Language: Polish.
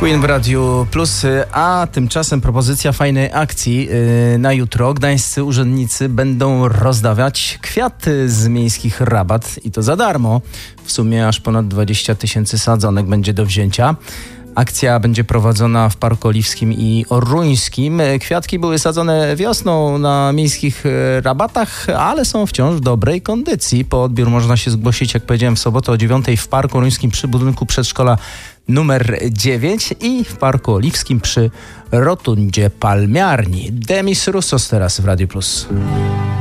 Queen w Radiu Plus, a tymczasem propozycja fajnej akcji na jutro. Gdańscy urzędnicy będą rozdawać kwiaty z miejskich rabat i to za darmo. W sumie aż ponad 20 000 sadzonek będzie do wzięcia. Akcja będzie prowadzona w Parku Oliwskim i Oruńskim. Kwiatki były sadzone wiosną na miejskich rabatach, ale są wciąż w dobrej kondycji. Po odbiór można się zgłosić, jak powiedziałem, w sobotę o 9:00 w Parku Oruńskim przy budynku przedszkola numer 9 i w Parku Oliwskim przy rotundzie Palmiarni. Demis Roussos teraz w Radiu Plus.